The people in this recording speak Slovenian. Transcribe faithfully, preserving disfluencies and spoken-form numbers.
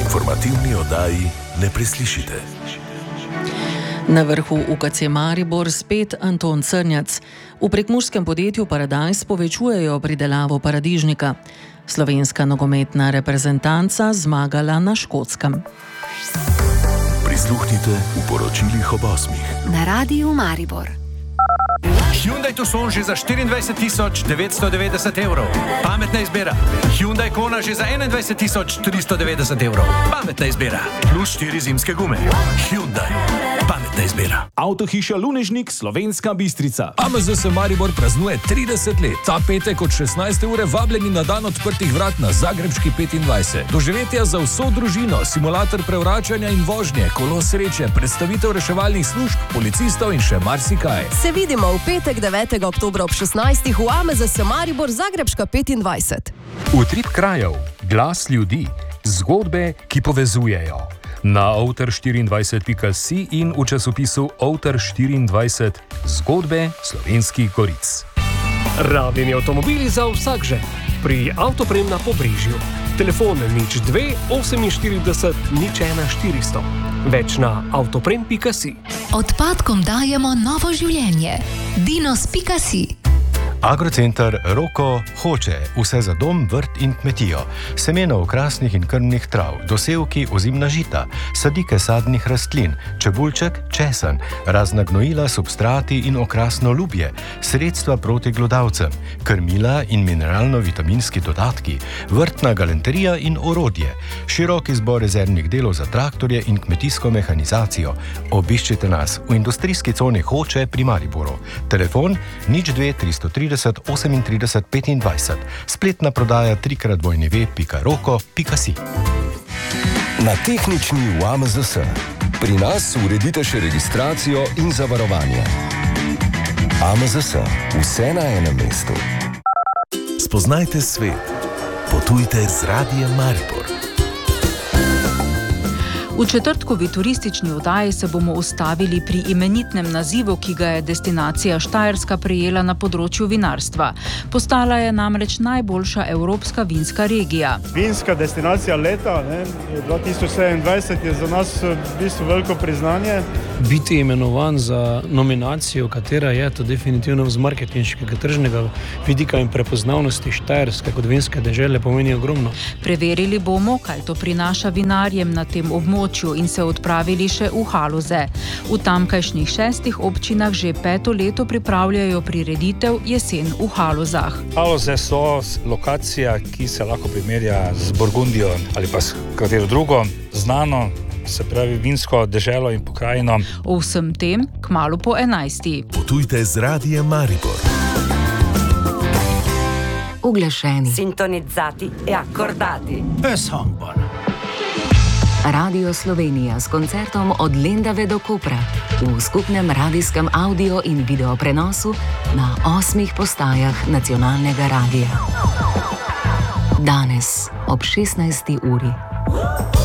informativni oddaji ne preslišite. Na vrhu U K C Maribor spet Anton Crnjac. V prekmurskem podjetju Paradajz povečujejo pridelavo paradižnika. Slovenska nogometna reprezentanca zmagala na Škotskem. Prisluhnite v poročilih ob osmih. Na Radiu Maribor. Hyundai Tucson že za štiriindvajset tisoč devetsto devetdeset evrov. Pametna izbira. Hyundai Kona že za enaindvajset tisoč tristo devetdeset evrov. Pametna izbira. Plus štiri zimske gume. Hyundai. Pametna izbira. Avtohiša Lunežnik, Slovenska Bistrica. A M Z S Maribor praznuje trideset let. Ta petek od šestnajste ure vabljeni na dan odprtih vrat na Zagrebški petindvajset. Doživetja za vso družino, simulator prevračanja in vožnje, kolo sreče, predstavitev reševalnih služb, policistov in še marsikaj. Se vidimo v petek devetega oktobra ob šestnajstih v A M Z S Maribor, Zagrebška petindvajset. Utrip krajev, glas ljudi, zgodbe, ki povezujejo. Na outer štiriindvajset pika si in v časopisu Outer štiriindvajset zgodbe slovenskih goric. Rabljeni avtomobili za vsak že. Pri Avtoprem na Pobrežju. Telefon nič dve oseminštirideset nič ena štiristo. Več na avtoprem pika si. Odpadkom dajemo novo življenje. dinos pika si. Agrocenter Roko hoče vse za dom, vrt in kmetijo. Semena okrasnih in krmnih trav, dosevki, ozimna žita, sadike sadnih rastlin, čebulček, česen, razna gnojila, substrati in okrasno lubje, sredstva proti glodavcem, krmila in mineralno-vitaminski dodatki, vrtna galanterija in orodje, širok izbor rezervnih delov za traktorje in kmetijsko mehanizacijo. Obiščite nas v industrijski coni Hoče pri Mariboru. Telefon nič dve tristo trideset osemintrideset petindvajset. Spletna prodaja trikrat dvojni ve pika roko pika si. Na tehnični v A M Z S. Pri nas uredite še registracijo in zavarovanje. A M Z S. Vse na enem mestu. Spoznajte svet. Potujte z Radiem Maribor. V četrtkovi turistični oddaji se bomo ustavili pri imenitnem nazivu, ki ga je destinacija Štajerska prejela na področju vinarstva. Postala je namreč najboljša evropska vinska regija. Vinska destinacija leta, ne, dva tisoč sedemindvajset je za nas v bistvu veliko priznanje. Biti imenovan za nominacijo, katera je to definitivno z marketinškega tržnega vidika in prepoznavnosti Štajerske kot vinske dežele pomeni ogromno. Preverili bomo, kaj to prinaša vinarjem na tem območju in se odpravili še v Haloze. V tamkajšnjih šestih občinah že peto leto pripravljajo prireditev Jesen v Halozah. Haloze so lokacija, ki se lahko primerja z Burgundijo ali pa s katero drugo znano, se pravi vinsko deželo in pokrajino. O vsem tem kmalu po enajsti. Potujte z Radiem Maribor. Uglašeni. Sintonizzati e accordati. Esambon. Radio Slovenija s koncertom od Lendave do Kopra v skupnem radijskem audio in video prenosu na osmih postajah nacionalnega radija. Danes ob šestnajsti uri.